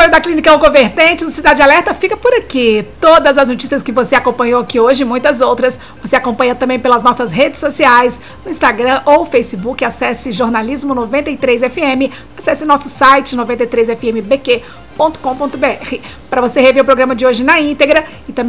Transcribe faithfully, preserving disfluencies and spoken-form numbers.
apoio da Clínica Oncovertente, do Cidade Alerta, fica por aqui. Todas as notícias que você acompanhou aqui hoje e muitas outras, você acompanha também pelas nossas redes sociais, no Instagram ou Facebook. Acesse Jornalismo noventa e três F M, acesse nosso site noventa e três F M B Q ponto com ponto B R para você rever o programa de hoje na íntegra e também